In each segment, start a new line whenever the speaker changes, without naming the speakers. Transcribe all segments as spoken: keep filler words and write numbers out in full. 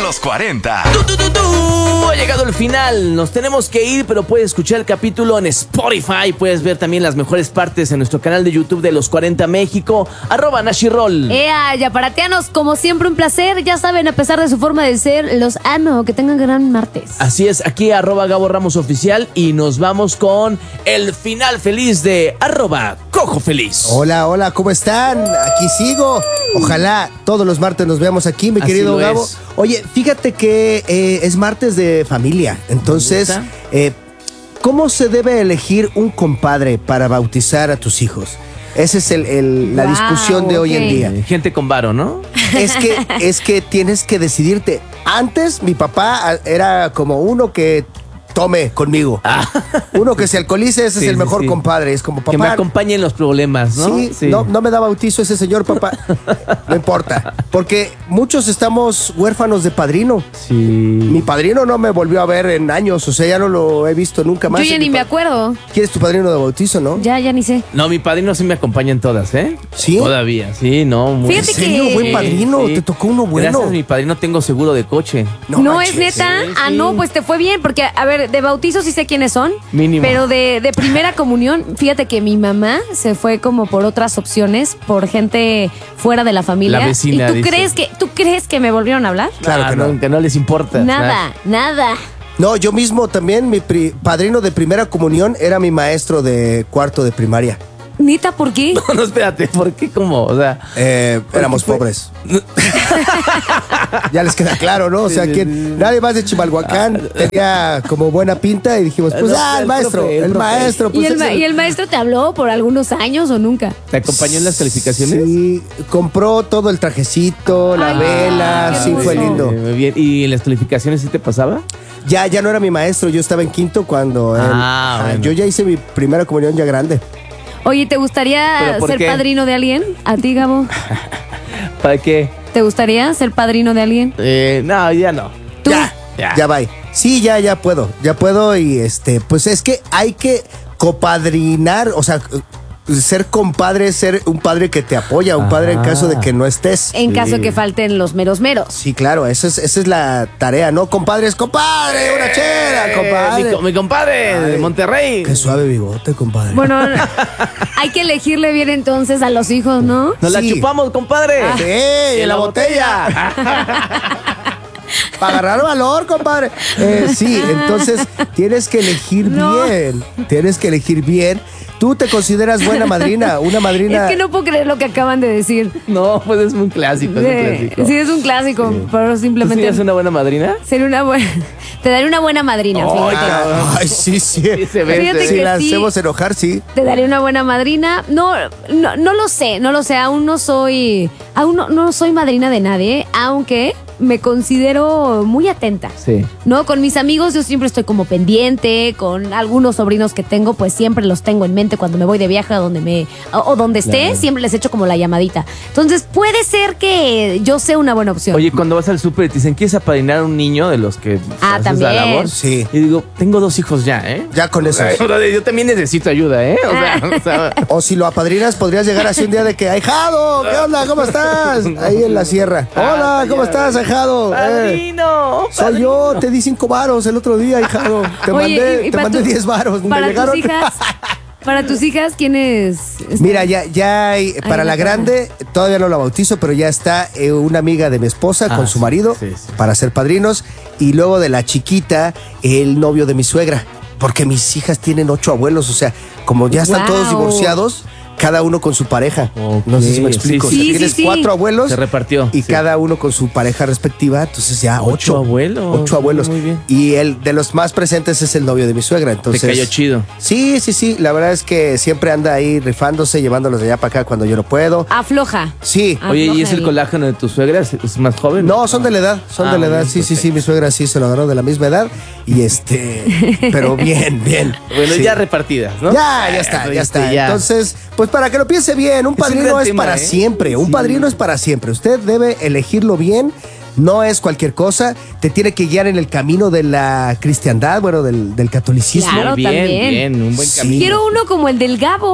los cuarenta.
¡Tú, tú, tú, tú! Ha llegado el final. Nos tenemos que ir, pero puedes escuchar el capítulo en Spotify. Puedes ver también las mejores partes en nuestro canal de YouTube de Los cuarenta México. Arroba Nashirol.
Ea, yaparatianos, como siempre un placer. Ya saben, a pesar de su forma de ser, los amo. Que tengan gran martes.
Así es, aquí arroba Gabo Ramos Oficial. Y nos vamos con el final feliz de arroba Cojo Feliz.
Hola, hola, ¿cómo están? Aquí sigo. Ojalá todos los martes nos veamos aquí, mi
Así
querido
lo
Gabo.
es.
Oye, fíjate que eh, es martes de familia. Entonces, eh, ¿cómo se debe elegir un compadre para bautizar a tus hijos? Esa es el, el, la
Wow,
discusión de hoy en
ok.
día.
Eh, Gente con varo, ¿no?
Es que, es que tienes que decidirte. Antes, mi papá era como uno que tome conmigo. Uno que se alcoholice, ese
Sí,
es el
sí,
mejor
sí.
compadre. Es como, papá,
Que me acompañe en los problemas, ¿no?
Sí, No, no me da bautizo ese señor, papá. No importa. Porque muchos estamos huérfanos de padrino.
Sí.
Mi padrino no me volvió a ver en años, o sea, ya no lo he visto nunca más.
Yo ya
Mi
ni me
pa-
acuerdo.
¿Quién es tu padrino de bautizo, no?
Ya, ya ni sé.
No, mi padrino sí me acompaña en todas, ¿eh?
¿Sí?
Todavía, sí, no. Muy
Fíjate
¿En serio?
que-
Buen padrino,
Sí.
te tocó uno bueno.
Gracias a mi padrino tengo seguro de coche.
No,
manches.
es neta.
sí,
Ah,
sí.
no, pues te fue bien. Porque, a ver, de bautizo sí sé quiénes son.
Mínimo.
Pero de, de primera comunión, fíjate que mi mamá se fue como por otras opciones, por gente fuera de la familia.
La vecina,
¿Y tú
dice.
crees que, tú crees que me volvieron a hablar?
Claro
Ah,
que no.
Que no les importa.
Nada, nada.
No, yo mismo también, mi pri- padrino de primera comunión era mi maestro de cuarto de primaria.
Nita, ¿por qué?
No, no, espérate, ¿por qué como? O sea,
Eh, éramos
fue?
pobres. Ya les queda claro, ¿no? O sea,
Sí, sí,
que
sí.
nadie más de Chimalhuacán tenía como buena pinta y dijimos, pues,
No,
ah, el
el
maestro,
profe, el
el
profe.
maestro. Pues,
¿Y el,
es
ma-
el-
¿Y el maestro te habló por algunos años o nunca?
¿te acompañó en las calificaciones?
Sí, compró todo el trajecito, la
Ay,
vela,
qué
sí,
hermoso.
fue lindo.
Eh, bien. ¿Y en las calificaciones sí te pasaba?
Ya, ya no era mi maestro, yo estaba en quinto cuando él-
Ah,
ah,
bueno.
yo ya hice mi primera comunión ya grande.
Oye, ¿te gustaría
¿Pero por
ser
qué?
padrino de alguien? ¿A ti, Gabo?
¿Para qué?
¿Te gustaría ser padrino de alguien?
Eh, no, ya no.
¿Tú?
Ya,
Ya.
ya va. Sí, ya, ya puedo, ya puedo y este, pues es que hay que copadrinar, o sea, ser compadre es ser un padre que te apoya, un padre en
Ah.
caso de que no estés.
En
Sí.
caso que falten los meros meros.
Sí, claro, esa es, esa es la tarea, ¿no? Compadres, compadre, una chela,
Eh,
compadre.
mi, co- mi compadre de
Ay.
Monterrey.
Qué suave bigote, compadre.
Bueno, hay que elegirle bien entonces a los hijos, ¿no?
Nos la
Sí.
chupamos, compadre.
Sí, en la botella. Para agarrar valor, compadre. Eh, sí, entonces tienes que elegir
No.
bien. Tienes que elegir bien. Tú te consideras buena madrina, una madrina.
Es que no puedo creer lo que acaban de decir.
No, pues es un clásico, es un
Eh,
clásico.
sí, es un clásico, pero
¿Tú
simplemente
serías una buena madrina?
sería una buena. Te daré una buena madrina,
Oh,
fíjate.
ya.
Ay, sí, sí.
Sí, se ve,
Fíjate
se
Si
que
ve.
la
sí.
hacemos enojar, sí.
Te daré una buena madrina. No, no, no lo sé, no lo sé. Aún no soy, aún no, no soy madrina de nadie, aunque me considero muy atenta.
Sí.
No, con mis amigos yo siempre estoy como pendiente, con algunos sobrinos que tengo, pues siempre los tengo en mente cuando me voy de viaje a donde me o, o donde esté,
Claro.
siempre les echo como la llamadita. Entonces, puede ser que yo sea una buena opción.
Oye, cuando vas al súper y te dicen, ¿quieres apadrinar a un niño de los que
Ah,
haces
también.
la labor?
Sí.
Y digo, tengo dos hijos ya, ¿eh?
Ya con eso.
O sea, yo también necesito ayuda, ¿eh? O sea, o sea,
O si lo apadrinas, podrías llegar así un día de que, ahijado, ¿qué onda? ¿Cómo estás? Ahí en la sierra. Hola,
Ah,
¿cómo
ya.
estás, ahijado? Eh,
¡Padrino!
soy yo, te di cinco varos el otro día, hijado. Te
Oye,
mandé,
y- y
te
para
mandé
tu-
diez varos. ¿Me
Para
llegaron?
tus hijas, para tus hijas, ¿quiénes? están?
Mira, ya, ya hay, para
Ay,
la
no,
grande, todavía no la bautizo, pero ya está eh, una amiga de mi esposa
Ah,
con su
sí,
marido
sí, sí.
para ser padrinos. Y luego de la chiquita, el novio de mi suegra. Porque mis hijas tienen ocho abuelos, o sea, como ya están
Wow.
todos divorciados, cada uno con su pareja.
Ok,
No sé si me explico.
sí,
O sea,
sí.
tienes
Sí, sí, sí.
cuatro abuelos
Se repartió.
y
sí.
cada uno con su pareja respectiva, entonces ya
Ocho
ocho.
abuelos.
Ocho abuelos.
Muy bien.
Y el de los más presentes es el novio de mi suegra. Entonces,
Te cayó chido.
Sí, sí, sí. La verdad es que siempre anda ahí rifándose, llevándolos de allá para acá cuando yo no puedo.
Afloja.
Sí.
Ah,
Oye, ¿y
afloja
es el
ahí.
colágeno de tu suegra? ¿Es, es más joven?
No, son de la edad, son
Ah,
de la
muy
edad.
bien,
Sí, sí, sí,
perfecto.
mi suegra sí se lo agarró de la misma edad. Y este, pero bien, bien.
Bueno,
Sí.
ya repartidas, ¿no?
Ya, ya está, ya está.
Ya.
Entonces, pues para que lo piense bien, un
Es un
padrino
gran
es
tema,
para
¿eh?
siempre. Un
Sí.
padrino es para siempre. Usted debe elegirlo bien. No es cualquier cosa. Te tiene que guiar en el camino de la cristiandad, bueno, del, del catolicismo.
Claro,
bien,
también.
bien, un buen
Sí.
camino.
Quiero uno como el del Gabo.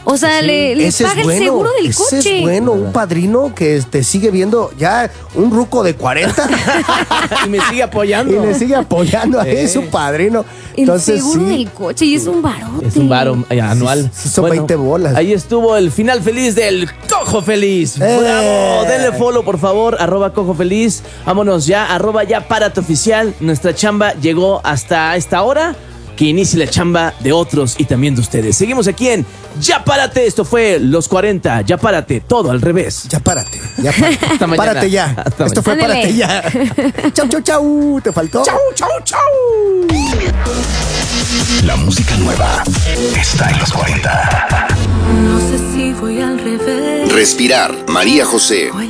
O sea,
Sí,
le, le
ese es
paga el
bueno,
seguro del
ese
coche.
es bueno, un padrino que te sigue viendo ya un ruco de cuarenta
Y me sigue apoyando.
y le sigue apoyando ahí,
Eh.
su padrino.
El
Entonces,
seguro
sí,
del coche y es un barote.
Es un varo eh, anual.
Sí, sí, son veinte bolas.
Ahí estuvo el final feliz del Cojo Feliz.
Eh.
¡Bravo! Denle follow, por favor, arroba Cojo Feliz. Vámonos ya, arroba ya párate oficial. Nuestra chamba llegó hasta esta hora. Que inicie la chamba de otros y también de ustedes. Seguimos aquí en Ya Párate. Esto fue Los cuarenta. Ya Párate. Todo al revés.
Ya párate, ya párate.
Hasta mañana.
Párate ya.
Hasta
Esto fue
mañana.
párate ya. Chau, chau, chau. ¿Te faltó?
Chau, chau, chau.
La música nueva está en los cuarenta.
No sé si voy al revés.
Respirar, María José.
Voy